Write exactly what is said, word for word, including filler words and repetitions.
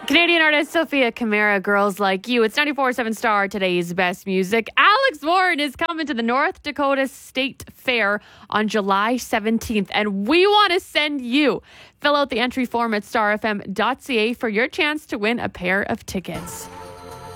Canadian artist Sophia Camara, Girls Like You. It's ninety-four point seven Star, today's best music. Alex Warren is coming to the North Dakota State Fair on July seventeenth, and we want to send you. Fill out the entry form at star f m dot c a for your chance to win a pair of tickets.